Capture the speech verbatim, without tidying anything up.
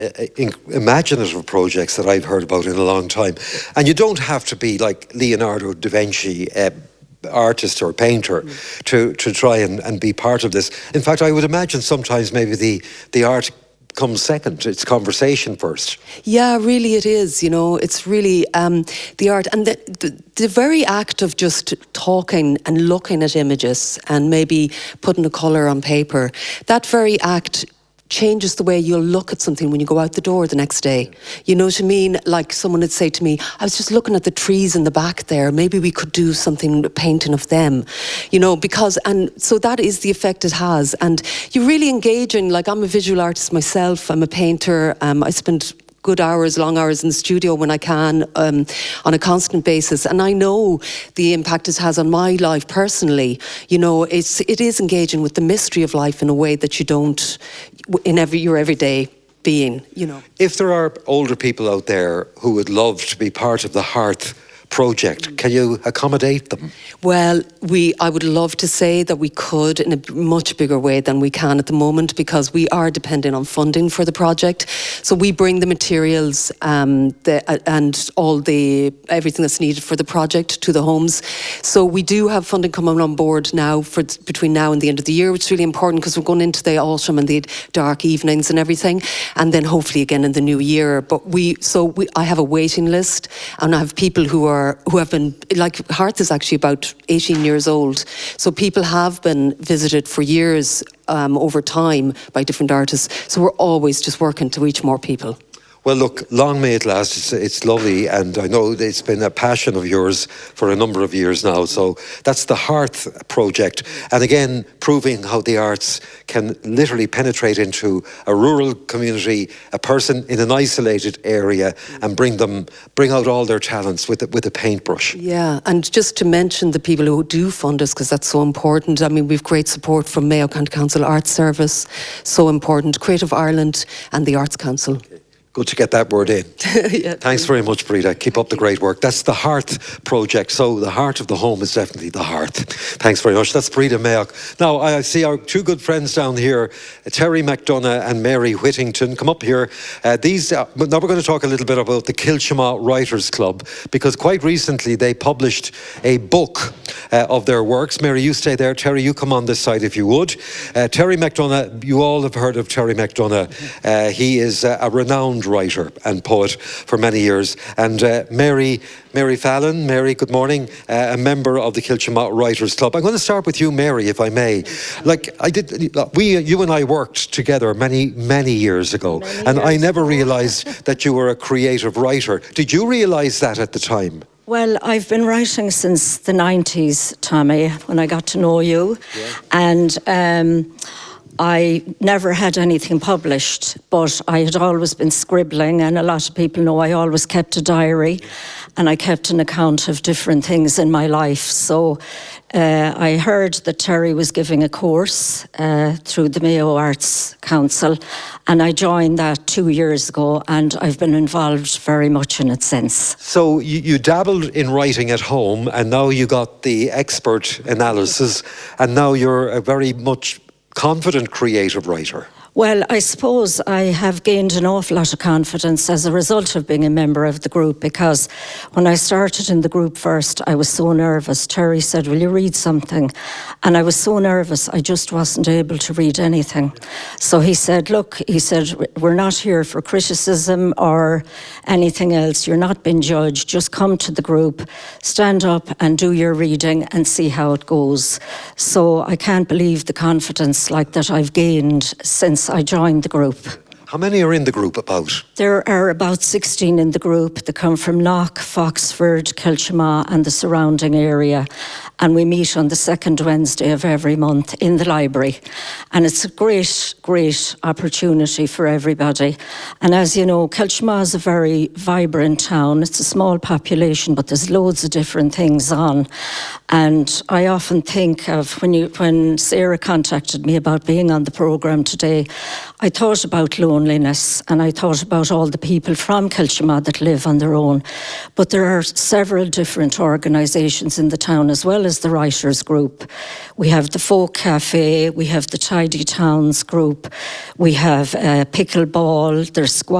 imaginative projects that I've heard about in a long time. And you don't have to be like Leonardo da Vinci, uh, artist or painter, mm. to, to try and, and be part of this. In fact, I would imagine sometimes maybe the, the art comes second. It's conversation first. Yeah, really it is, you know. It's really um, the art and the, the, the very act of just talking and looking at images and maybe putting a colour on paper, that very act changes the way you'll look at something when you go out the door the next day. You know what I mean? Like someone would say to me, I was just looking at the trees in the back there, maybe we could do something, painting of them, you know, because, and so that is the effect it has. And you're really engaging, like I'm a visual artist myself, I'm a painter, um, I spend good hours, long hours in the studio when I can, um, on a constant basis. And I know the impact it has on my life personally. You know, it's, it is engaging with the mystery of life in a way that you don't in every your everyday being, you know. If there are older people out there who would love to be part of the Hearth project, can you accommodate them? Well, we I would love to say that we could in a much bigger way than we can at the moment, because we are dependent on funding for the project. So we bring the materials um, the, uh, and all the everything that's needed for the project to the homes. So we do have funding coming on board now for between now and the end of the year, which is really important because we're going into the autumn and the dark evenings and everything, and then hopefully again in the new year. But we so we I have a waiting list, and I have people who are who have been, like Hearth is actually about eighteen years old, so people have been visited for years um, over time by different artists, so we're always just working to reach more people. Well, look, long may it last. It's, it's lovely, and I know it's been a passion of yours for a number of years now. So that's the Hearth project. And again, proving how the arts can literally penetrate into a rural community, a person in an isolated area, and bring them, bring out all their talents with a, with a paintbrush. Yeah, and just to mention the people who do fund us, because that's so important. I mean, we've great support from Mayo County Council Arts Service, so important, Creative Ireland and the Arts Council. Okay. Good to get that word in. Yeah, thanks very much, Breda. Keep up the great work. That's the Hearth project. So the heart of the home is definitely the hearth. Thanks very much. That's Breda Mayock. Now, I see our two good friends down here, Terry McDonough and Mary Whittington. Come up here. Uh, these. Uh, now we're going to talk a little bit about the Kiltimagh Writers Club, because quite recently they published a book uh, of their works. Mary, you stay there. Terry, you come on this side if you would. Uh, Terry McDonough, you all have heard of Terry McDonough. Uh, he is uh, a renowned writer and poet for many years, and uh, Mary Mary Fallon. Mary, good morning. Uh, a member of the Kiltimagh Writers Club. I'm going to start with you, Mary, if I may. Like I did, we, you and I worked together many, many years ago, many and years I never realised that you were a creative writer. Did you realise that at the time? Well, I've been writing since the nineties, Tommy, when I got to know you, yeah. and. Um, I never had anything published, but I had always been scribbling, and a lot of people know I always kept a diary, and I kept an account of different things in my life. So uh, I heard that Terry was giving a course uh, through the Mayo Arts Council, and I joined that two years ago, and I've been involved very much in it since. So you, you dabbled in writing at home, and now you got the expert analysis, and now you're a very much confident creative writer. Well, I suppose I have gained an awful lot of confidence as a result of being a member of the group, because when I started in the group first, I was so nervous. Terry said, will you read something? And I was so nervous, I just wasn't able to read anything. So he said, look, he said, we're not here for criticism or anything else. You're not being judged. Just come to the group, stand up and do your reading and see how it goes. So I can't believe the confidence like that I've gained since I joined the group. How many are in the group about? There are about sixteen in the group. They come from Knock, Foxford, Kiltimagh and the surrounding area. And we meet on the second Wednesday of every month in the library. And it's a great, great opportunity for everybody. And as you know, Kiltimagh is a very vibrant town. It's a small population, but there's loads of different things on. And I often think of when you, when Sarah contacted me about being on the programme today, I thought about Lone loneliness, and I thought about all the people from Kiltimagh that live on their own. But there are several different organisations in the town, as well as the Writers Group. We have the Folk Cafe, we have the Tidy Towns Group, we have uh, Pickleball, there's squash